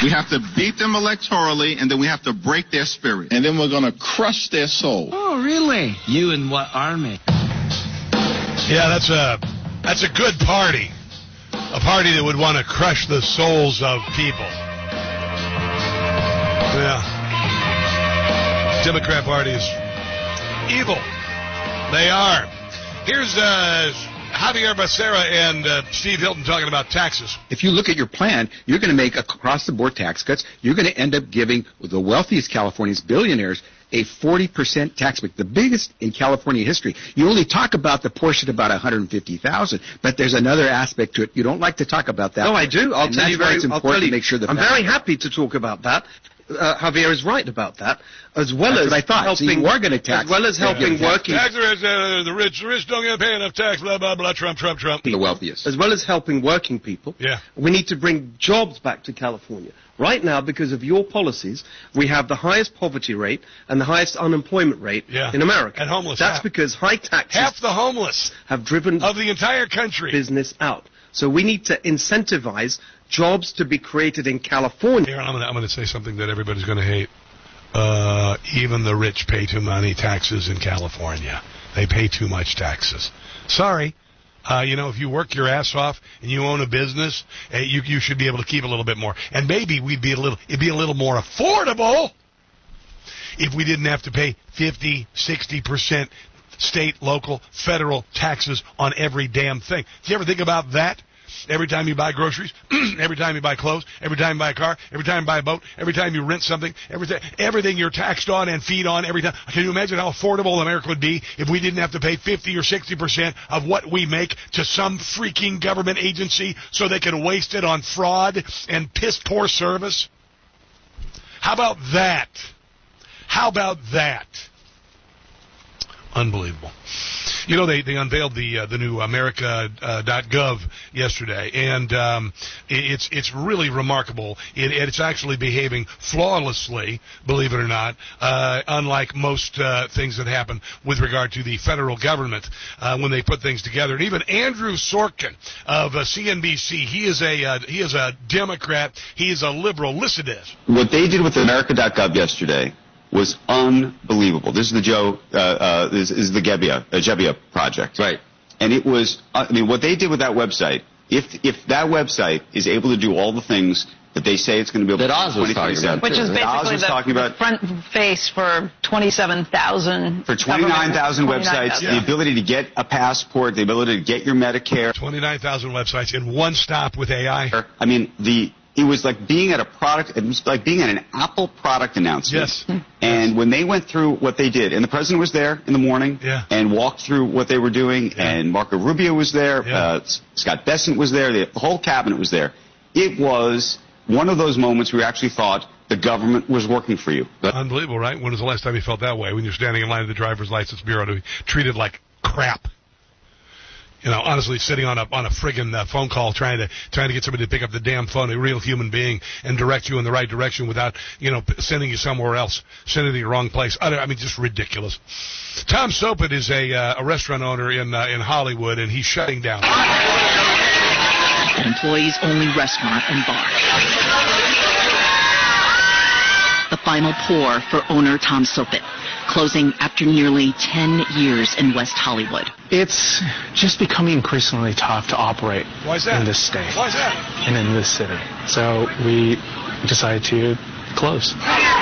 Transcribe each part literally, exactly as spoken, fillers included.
We have to beat them electorally, and then we have to break their spirit. And then we're going to crush their soul. Oh, really? You and what army? Yeah, that's a, that's a good party. A party that would want to crush the souls of people. Yeah. Democrat Party is evil. They are. Here's uh, Javier Becerra and uh, Steve Hilton talking about taxes. If you look at your plan, you're going to make across-the-board tax cuts. You're going to end up giving the wealthiest Californians, billionaires, a forty percent tax break, the biggest in California history. You only talk about the portion about one hundred fifty thousand, but there's another aspect to it. You don't like to talk about that. No, I do. I'll and tell you very. It's I'll important tell you, to make sure that I'm very happy to talk about that. Uh, Javier is right about that, as well That's as what I thought. helping. So you are going to tax, as well as helping yeah, working. Tax, uh, the rich, the rich don't get to pay enough tax. Blah blah blah. Trump, Trump, Trump. The wealthiest, as well as helping working people. Yeah. We need to bring jobs back to California. Right now, because of your policies, we have the highest poverty rate and the highest unemployment rate yeah. in America. And homeless. That's half. because high taxes. Half the homeless have driven of the entire country business out. So we need to incentivize jobs to be created in California. Here, I'm going I'm to say something that everybody's going to hate. Uh, even the rich pay too many taxes in California. They pay too much taxes. Sorry. Uh, you know, if you work your ass off and you own a business, uh, you you should be able to keep a little bit more. And maybe we'd be a little it'd be a little more affordable if we didn't have to pay fifty, sixty percent state, local, federal taxes on every damn thing. Do you ever think about that? Every time you buy groceries, every time you buy clothes, every time you buy a car, every time you buy a boat, every time you rent something, everything, everything you're taxed on and feed on every time. Can you imagine how affordable America would be if we didn't have to pay fifty or sixty percent of what we make to some freaking government agency so they can waste it on fraud and piss-poor service? How about that? How about that? Unbelievable. You know, they, they unveiled the uh, the new America dot gov yesterday, and um, it's it's really remarkable. It, it's actually behaving flawlessly, believe it or not, uh, unlike most uh, things that happen with regard to the federal government uh, when they put things together. And even Andrew Sorkin of uh, C N B C, he is a uh, he is a Democrat. He is a liberal. Listen to this. What they did with America dot gov yesterday was unbelievable. This is the Joe, uh, uh, this is the Gebbia, uh, Gebbia project. Right. And it was, uh, I mean, what they did with that website, if if that website is able to do all the things that they say it's going to be able that to do, Oz was talking about, which is basically the, talking about, the front face for twenty-seven thousand. For twenty-nine thousand websites, yeah. the ability to get a passport, the ability to get your Medicare. twenty-nine thousand websites in one stop with A I. I mean, the... It was like being at a product, it was like being at an Apple product announcement. Yes. And when they went through what they did, and the president was there in the morning yeah. and walked through what they were doing, yeah. and Marco Rubio was there, yeah. uh, Scott Bessent was there, the whole cabinet was there. It was one of those moments where you actually thought the government was working for you. Unbelievable, right? When was the last time you felt that way? When you're standing in line at the driver's license bureau to be treated like crap? You know, honestly, sitting on a on a friggin' uh, phone call trying to trying to get somebody to pick up the damn phone, a real human being, and direct you in the right direction without, you know, p- sending you somewhere else, sending you to the wrong place. I, I mean, just ridiculous. Tom Sopit is a uh, a restaurant owner in uh, in Hollywood, and he's shutting down. An employees-only restaurant and bar. The final pour for owner Tom Sopit, closing after nearly ten years in West Hollywood. It's just becoming increasingly tough to operate Why is that? in this state. Why is that? And in this city. So we decided to close.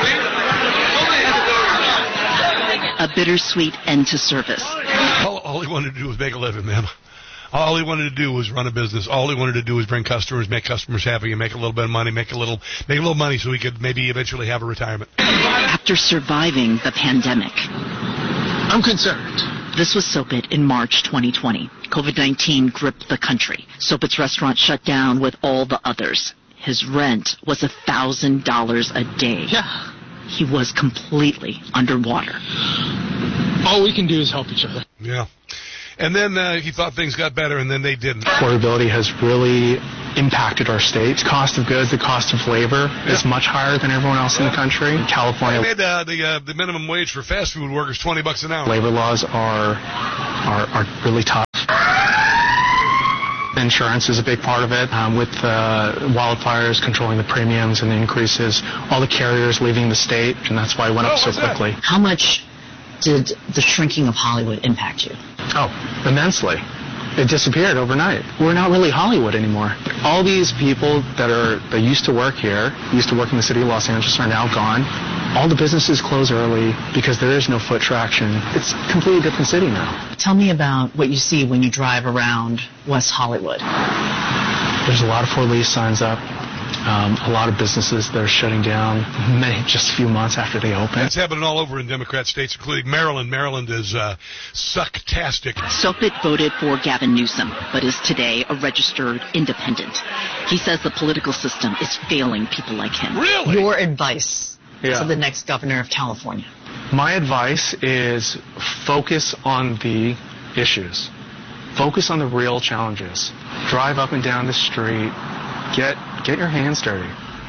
A bittersweet end to service. All, all he wanted to do was make a living, man. All he wanted to do was run a business. All he wanted to do was bring customers, make customers happy, and make a little bit of money, make a little, make a little money so he could maybe eventually have a retirement. After surviving the pandemic, I'm concerned. This was Sopit in March twenty twenty. COVID nineteen gripped the country. Sopit's restaurant shut down with all the others. His rent was one thousand dollars a day. Yeah. He was completely underwater. All we can do is help each other. Yeah. And then uh, he thought things got better, and then they didn't. Affordability has really impacted our state. Cost of goods, the cost of labor yeah. is much higher than everyone else in the country. California, they made uh, the uh, the minimum wage for fast food workers twenty bucks an hour. Labor laws are are are really tough. Insurance is a big part of it. Um, with uh, wildfires controlling the premiums and the increases, all the carriers leaving the state, and that's why it went up Oh, so what's that? quickly. How much did the shrinking of Hollywood impact you? Oh, immensely. It disappeared overnight. We're not really Hollywood anymore. All these people that are that used to work here, used to work in the city of Los Angeles, are now gone. All the businesses close early because there is no foot traction. It's a completely different city now. Tell me about what you see when you drive around West Hollywood. There's a lot of for lease signs up. Um, a lot of businesses that are shutting down many just a few months after they open. That's happening all over in Democrat states, including Maryland. Maryland is uh, sucktastic. Sopit voted for Gavin Newsom, but is today a registered independent. He says the political system is failing people like him. Really? Your advice Yeah. to the next governor of California? My advice is focus on the issues. Focus on the real challenges. Drive up and down the street. Get get your hands dirty.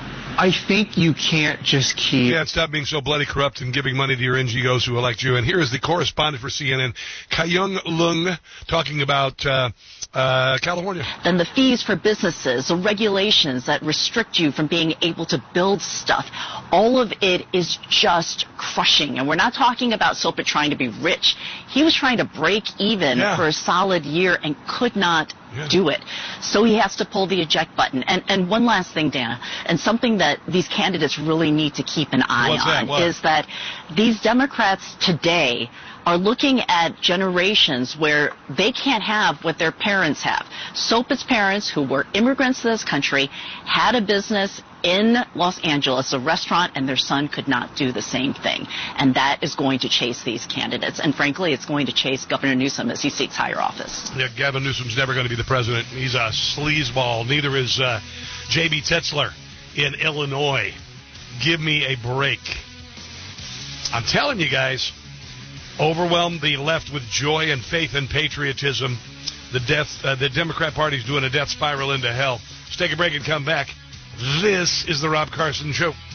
I think you can't just keep... Yeah, stop being so bloody corrupt and giving money to your N G Os who elect you. And here is the correspondent for C N N, Kayung Lung, talking about uh, uh, California. Then the fees for businesses, the regulations that restrict you from being able to build stuff, all of it is just crushing. And we're not talking about Sopit trying to be rich. He was trying to break even Yeah. for a solid year and could not Yeah. do it. So he has to pull the eject button. And and one last thing, Dana, and something that these candidates really need to keep an eye What's that? on What? is that these Democrats today are looking at generations where they can't have what their parents have. Sopit's parents, who were immigrants to this country, had a business in Los Angeles, a restaurant, and their son could not do the same thing. And that is going to chase these candidates. And frankly, it's going to chase Governor Newsom as he seeks higher office. Yeah, Gavin Newsom's never going to be the president. He's a sleazeball. Neither is uh, J B Tetzler in Illinois. Give me a break. I'm telling you guys, overwhelm the left with joy and faith and patriotism. The death, uh, the Democrat Party's doing a death spiral into hell. Let's take a break and come back. This is the Rob Carson Show.